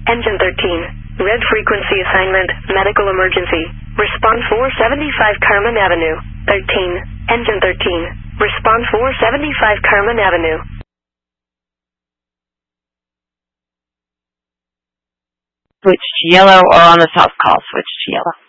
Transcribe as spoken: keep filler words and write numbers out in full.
Engine thirteen. Red frequency assignment, medical emergency. Respond four seventy-five Carmen Avenue. thirteen. Engine thirteen. Respond four seventy-five Carmen Avenue. Switch to yellow, or on the south call, switch to yellow.